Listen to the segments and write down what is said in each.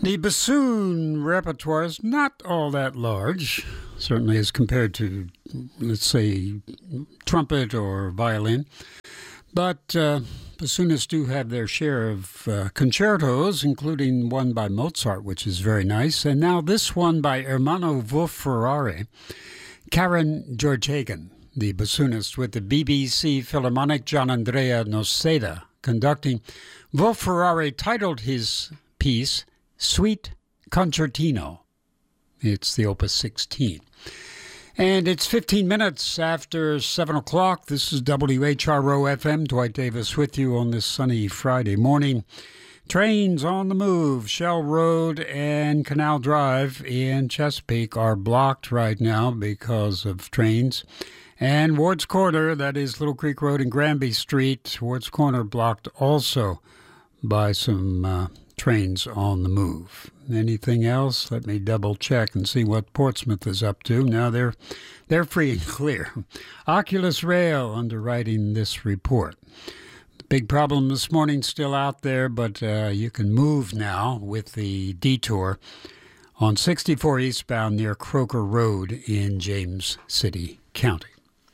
The bassoon repertoire is not all that large, certainly as compared to, let's say, trumpet or violin. But bassoonists do have their share of concertos, including one by Mozart, which is very nice. And now this one by Ermanno Wolf-Ferrari, Karen Georgehagen, the bassoonist with the BBC Philharmonic, Gianandrea Noseda, conducting. Wolf-Ferrari titled his piece Suite Concertino. It's the Opus 16. And it's 15 minutes after 7 o'clock. This is WHRO-FM. Dwight Davis with you on this sunny Friday morning. Trains on the move. Shell Road and Canal Drive in Chesapeake are blocked right now because of trains. And Ward's Corner, that is Little Creek Road and Granby Street, Ward's Corner blocked also by some trains on the move. Anything else? Let me double check and see what Portsmouth is up to. Now they're free and clear. Oculus Rail underwriting this report. The big problem this morning still out there, but you can move now with the detour on 64 eastbound near Croker Road in James City County.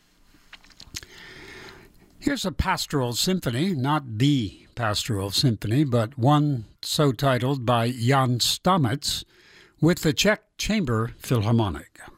Here's a pastoral symphony, not the pastoral symphony, but one so titled by Jan Stamitz with the Czech Chamber Philharmonic.